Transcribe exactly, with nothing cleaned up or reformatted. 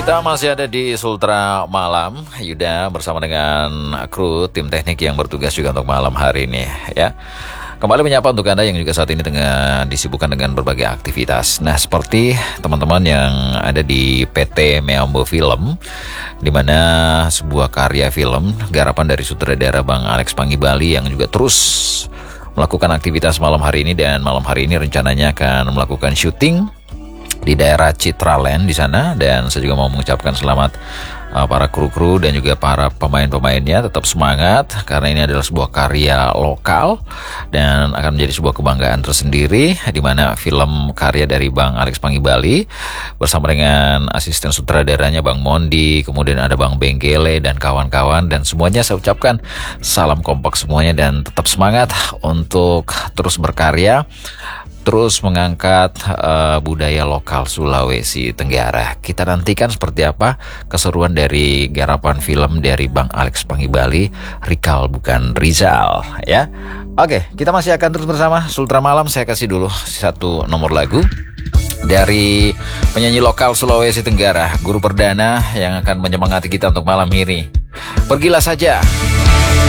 Kita masih ada di Sultra Malam, Yuda, bersama dengan kru tim teknik yang bertugas juga untuk malam hari ini ya. Kembali menyapa untuk Anda yang juga saat ini tengah disibukkan dengan berbagai aktivitas. Nah, seperti teman-teman yang ada di P T Meambo Film, di mana sebuah karya film garapan dari sutradara Bang Alex Panggibali yang juga terus melakukan aktivitas malam hari ini, dan malam hari ini rencananya akan melakukan syuting di daerah Citraland di sana. Dan saya juga mau mengucapkan selamat uh, para kru-kru dan juga para pemain-pemainnya, tetap semangat karena ini adalah sebuah karya lokal dan akan menjadi sebuah kebanggaan tersendiri, di mana film karya dari Bang Alex Panggibali bersama dengan asisten sutradaranya Bang Mondi, kemudian ada Bang Benggele dan kawan-kawan, dan semuanya saya ucapkan salam kompak semuanya dan tetap semangat untuk terus berkarya, terus mengangkat uh, budaya lokal Sulawesi Tenggara. Kita nantikan seperti apa keseruan dari garapan film dari Bang Alex Panggibali, Rikal bukan Rizal ya. Oke, kita masih akan terus bersama Sultra Malam. Saya kasih dulu satu nomor lagu dari penyanyi lokal Sulawesi Tenggara, guru perdana yang akan menyemangati kita untuk malam ini. Pergilah saja.